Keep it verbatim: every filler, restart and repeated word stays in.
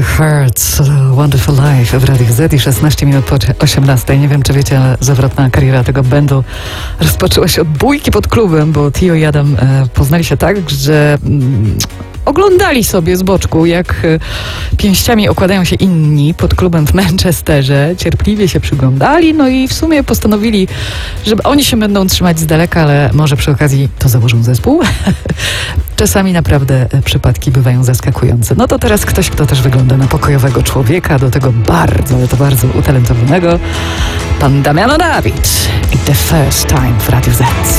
The Hearts, Wonderful Life w Radiu Z i szesnaście minut po osiemnastej. Nie wiem, czy wiecie, ale zawrotna kariera tego bandu rozpoczęła się od bójki pod klubem, bo Tio i Adam e, poznali się tak, że mm, oglądali sobie z boczku, jak e, pięściami okładają się inni pod klubem w Manchesterze. Cierpliwie się przyglądali, no i w sumie postanowili, że oni się będą trzymać z daleka, ale może przy okazji to założą zespół. Czasami naprawdę przypadki bywają zaskakujące. No to teraz ktoś, kto też wygląda na pokojowego człowieka, do tego bardzo, ale to bardzo utalentowanego, pan Damiano David i The First Time w Radiu Z.